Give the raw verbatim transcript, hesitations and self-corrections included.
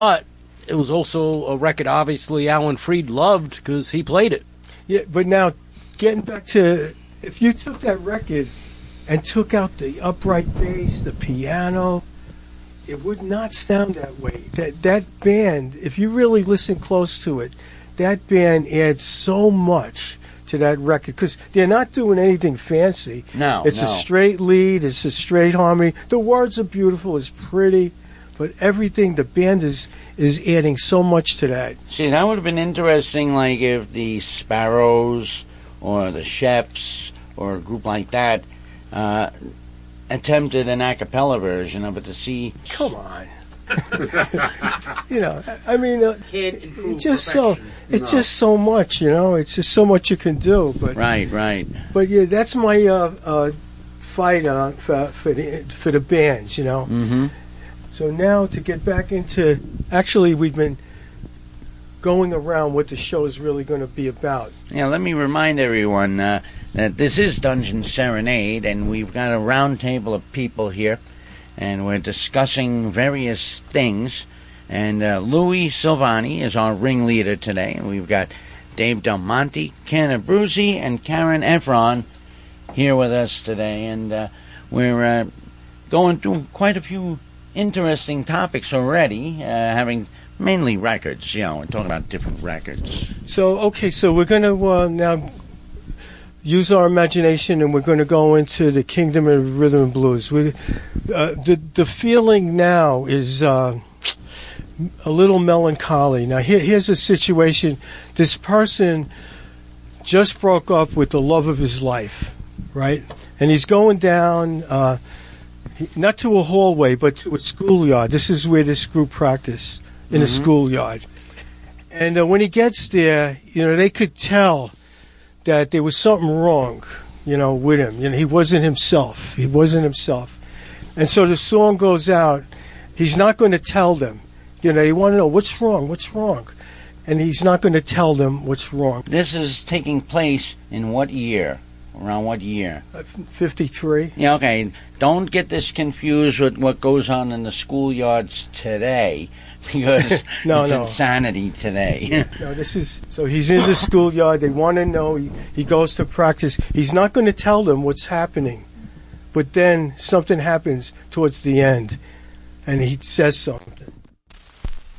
But it was also a record, obviously, Alan Freed loved because he played it. Yeah, but now, getting back to, if you took that record and took out the upright bass, the piano, it would not sound that way. That that band, if you really listen close to it, that band adds so much to that record because they're not doing anything fancy. No, it's no. a straight lead, it's a straight harmony. The words are beautiful, it's pretty, but everything, the band is is adding so much to that. See, that would have been interesting, like if the Sparrows or the Chefs or a group like that uh, attempted an a cappella version of it to see. Come on. You know, I mean, uh, it's just so it's no. just so much, you know. It's just so much you can do. But right, right. But yeah, that's my uh, uh, fight uh, for for the, for the bands, you know. Mm-hmm. So now to get back into, actually, we've been going around what the show is really going to be about. Yeah, let me remind everyone uh, that this is Dungeon Serenade, and we've got a round table of people here. And we're discussing various things. And uh, Louis Silvani is our ringleader today. And we've got Dave Del Monte, Ken Abruzzi, and Karen Efron here with us today. And uh, we're uh, going through quite a few interesting topics already, uh, having mainly records. You know, we're talking about different records. So, okay, so we're going to uh, now use our imagination, and we're going to go into the kingdom of rhythm and blues. We, uh, the the feeling now is uh, a little melancholy. Now, here, here's a situation: this person just broke up with the love of his life, right? And he's going down, uh, not to a hallway, but to a schoolyard. This is where this group practiced, in mm-hmm. a schoolyard. And uh, when he gets there, you know, they could tell that there was something wrong, you know, with him. You know, he wasn't himself. He wasn't himself. And so the song goes out. He's not going to tell them. You know, they want to know, what's wrong? What's wrong? And he's not going to tell them what's wrong. This is taking place in what year? Around what year? Uh, fifty-three. Yeah, okay. Don't get this confused with what goes on in the schoolyards today. Because no, it's no. insanity today. No, this is so he's in the schoolyard. They want to know. He, he goes to practice. He's not going to tell them what's happening, but then something happens towards the end, and he says something.